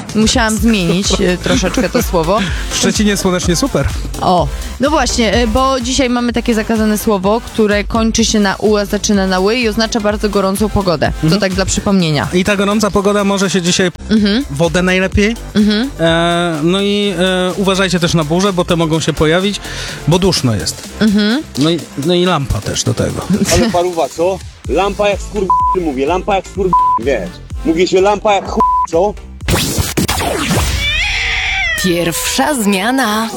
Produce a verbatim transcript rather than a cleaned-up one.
Musiałam zmienić e, troszeczkę to słowo. W Szczecinie słonecznie super. O, no właśnie, e, bo dzisiaj mamy takie zakazane słowo, które kończy się na u, a zaczyna na ły i oznacza bardzo gorącą pogodę. Mhm. To tak dla przypomnienia. I ta gorąca pogoda może się dzisiaj... Mhm. Wodę najlepiej. Mhm. E, no i e, uważajcie też na burze, bo te mogą się pojawić, bo duszno jest. Mhm. No i, no i lampa też do tego. Ale paruwa, co? Lampa jak skur... mówię, lampa jak skur... wiesz. Mówi się lampa jak ch... co? Pierwsza zmiana.